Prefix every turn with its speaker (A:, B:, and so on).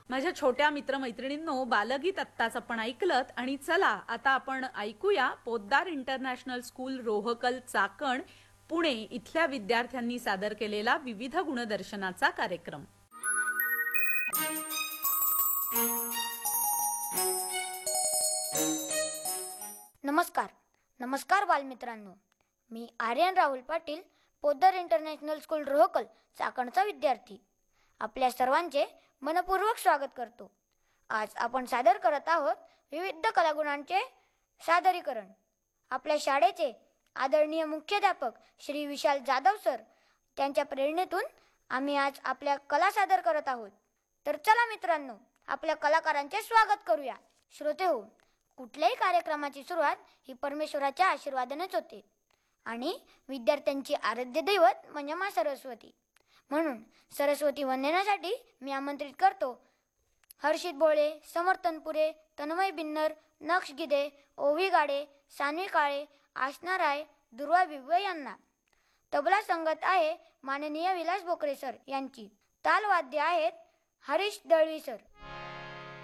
A: माझ्या छोट्या मित्रमैत्रिणींनो, बालगीत आत्ताच आपण ऐकलत आणि चला आता आपण ऐकूया पोद्दार इंटरनॅशनल स्कूल रोहकल चाकण पुणे इथल्या विद्यार्थ्यांनी सादर केलेला विविध गुणदर्शनाचा कार्यक्रम.
B: नमस्कार नमस्कार बालमित्रांनो. मी आर्यन राहुल पाटील, पोद्दार इंटरनॅशनल स्कूल रोहकल चाकणचा विद्यार्थी, आपल्या सर्वांचे मनपूर्वक स्वागत करतो. आज आपण सादर करत आहोत विविध कलागुणांचे सादरीकरण. आपल्या शाळेचे आदरणीय मुख्याध्यापक श्री विशाल जाधव सर त्यांच्या प्रेरणेतून आम्ही आज आपल्या कला सादर करत आहोत. तर चला मित्रांनो, आपल्या कलाकारांचे स्वागत करूया. श्रोतेहो, कुठल्याही कार्यक्रमाची सुरुवात ही परमेश्वराच्या आशीर्वादानेच होते आणि विद्यार्थ्यांची आराध्य दैवत म्हणजे माँ सरस्वती. म्हणून सरस्वती वंदनासाठी मी आमंत्रित करतो हर्षित भोळे, समर्थनपुरे, तन्मय बिन्नर, नक्ष गिदे, ओवी गाडे, सानवी काळे, आशना राय, दुर्वा बिबवे यांना. तबला संगत आहे माननीय विलास बोकरे सर यांची. तालवाद्य आहेत हरीश दळवी सर.